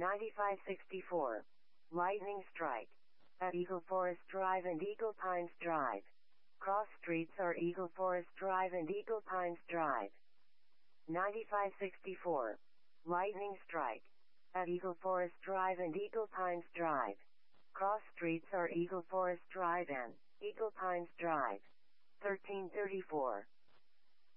9564. Lightning strike. At Eagle Forest Drive and Eagle Pines Drive. Cross streets are Eagle Forest Drive and Eagle Pines Drive. 9564. Lightning strike. At Eagle Forest Drive and Eagle Pines Drive. Cross streets are Eagle Forest Drive and Eagle Pines Drive. 1334.